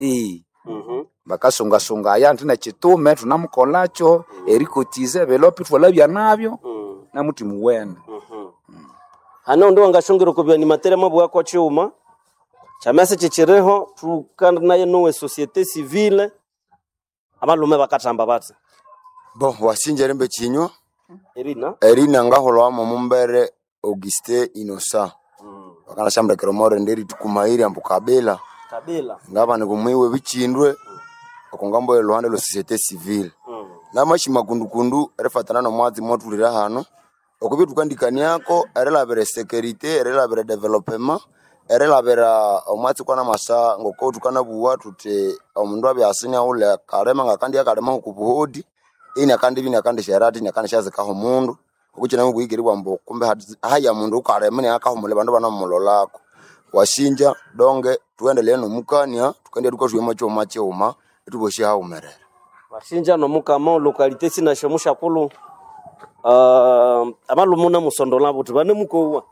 Bakasunga ya ntina chitume tunamukolacho erikotize velopi twalabya nabyo na muti muwenda. Hano ndo ngashongero kubya ni materema bwako cyuma chamase chichireho tukanda naye nowe societe civile abalume bakatamba batse Bon wasinjere mbe chinywa Erina ngaholo mu mumbere Auguste Innocent bakana shamba keromore nderi tukumairi ambu kabela ngaba ni kumwiwe bichindwe akongambo eluhande lo societe civile namashi makundukundu refatana no mwazi motulira hano okubi tukandikani yako erelabere security erelabere development erelabera omwatsi kwana masa ngoko tukana buwa tute omundu abyasinya ule karema ngakandi yakalema kubuhodi ina kandi bina kandi sherati ina kandi shazeka ho mundu okuchina mu bwigiri bwambo kumbe haya mundu ukarema ne akahomule bandu bana mulolako washinja donge tuendelee no mukania tukende tukazwe macho machoma tuboshi ha umerera washinja no mukama localité sina shemusha kulu abalumuna musondola buti bane mukowa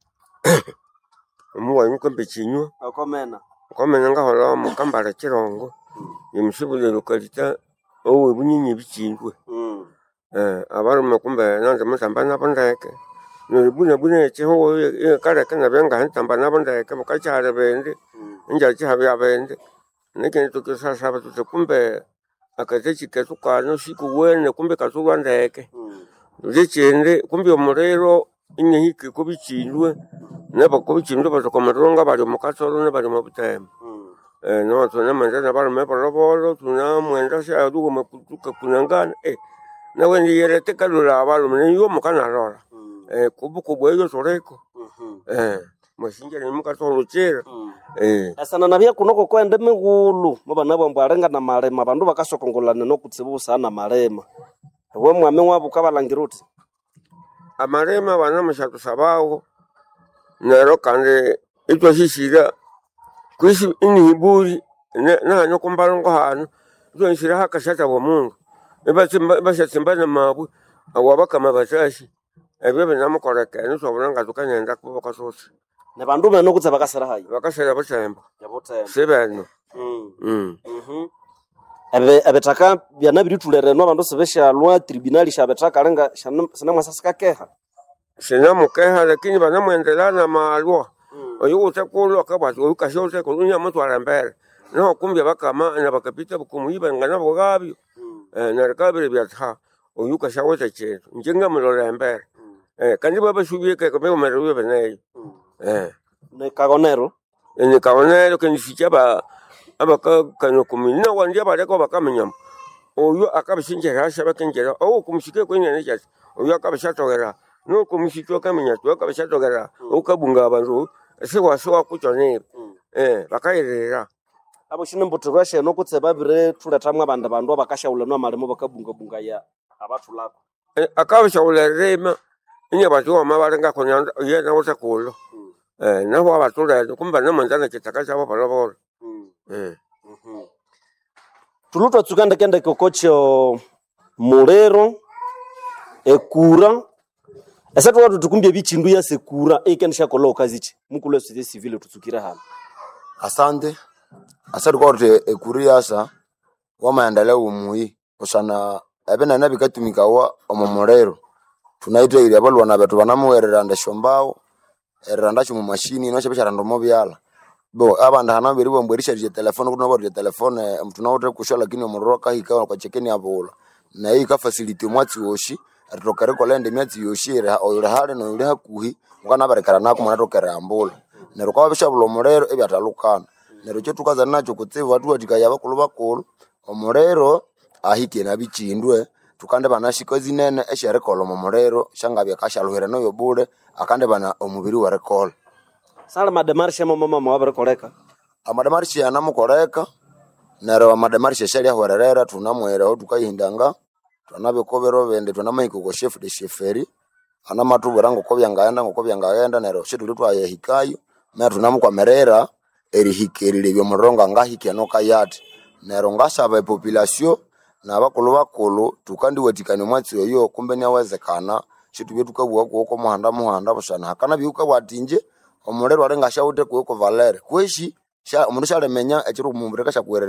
muwa yuko bechinywa akomena ngahola mukambara chirongo yimusibule localité owe bunyinyi bichindwe abarume kumbe nanze musambana bondeke nibune chiho kare kana benga ntambana bondeke bukachare bende njya chihabya bende nekene tukisasa batute kumbe akazechi kesukano siku wene kumbe kasuwa ndeke ndichende kumbe omurero inyihike kubichindwe neba kubichindwe batokomaronga bali mukasoro ne bali mubutema no tuna manjana bali meporobolo tuna mwenda sha dugo makutuka kunangana nawe ndiyerete kalula abalu mniyo mukana rora kubukubwe yo soreko mashinja ni mukasoro chera asana nabya kunoko kwende migulu mabana bambo arenga na marema bandu bakasokongolana no kutsibusa na marema we mwame wabo kabalangiruti amarema bana mashatu sabaho nero kande itwa shishira kwisi iniburi na nyoko mbalongo hano itwa shishira hakashata bo mungu bashatsimbana mabu awabaka mabasashi ebebe namukoreka nisobulanga tukanyenda kuboka sose ne bandu bano kutsa bakasara hayi bakasara basemba sebeno abetaka byana biritulere no bandu sebesha lwa tribunal shabetaka lenga sana mwasasika keha sina mukeha lakini bana muendelana maalwa oyo utakulo akabatu ukashote kunya mtu alambere no kumbya bakama na bakapita bukumuiba ngana bogabyo na rekabere byatha oyo ukashawota chetu njenga mulolembere kandi baba shubiyeke kome umeruwe beneyo ne kagonero kenisichaba abaka kano kumina wandia bareko bakamenya oyo akabishinjera ashaba kenjera kumshike kwenye necha oyo akabishatogera no kumshike kamenya to akabishatogera ukabunga abantu ese waswa kuchone bakayirira abo shine mbuto bashe no kutseba bire tulatamwa bandu bakashawulanwa malemo bakabunga ya abatu lako akabishawulerema inya batu amabarenga konya yena wotakulo naho abatula kumba namanzana kitakacha bapalabolo tuluto tsukanda kende kokocho mulero ekura esatu watu tukumbye bichindu ya sekura ekendisha koloka zichi mukule societe civile tutsukira hano asante kote ekuriasa wa maendeleo umui kusana ebena nabikatumika wa omomorero tunaitwa ile abalwa na betu banamuwerera ndashombao erandacho mu machine no chebesha randomo byala bo abanda hana biri bombwerisha je telefone kuno bari telefone mtu na wote kushola kini omoroka hika kwa chekeni abola na hii ka facility mwatsi woshi atokere kolende myatsi yoshira oyure hale no yure hakuhi mwana barekara nako mwana tokere ambola nero kwa bisha bulo morero ebyatalukana nero cyo tukaza nacho kutsiva watu watikaya bakulu omorero ahike nabichindwe tukande banashiko zinene eshere kolo momorero shangabya kashaluhera no yobule akande bana omubiri wa recall sala mademarshe mama mwabre koleka amademarshe anamukoreka nero amademarshe shali ahwerera tunamwera ho tukayindanga tunabe kobero bende tunamaiko ko chef de cheferi ana matubura ngo kobyanga nero shituli twaye hikayo na tunamukwamerera eri hikerire byo muronga ngahike no kayati nero ngasaba population na bakulu tukandi watikane mwatsi oyo kumbe nyawezekana shitu byo tukabwa ko muhanda bushana hakana byuka watinje omurero arenga shawute ko valere kweshi umundu shalemenya ekiro mumbre kashakuwerera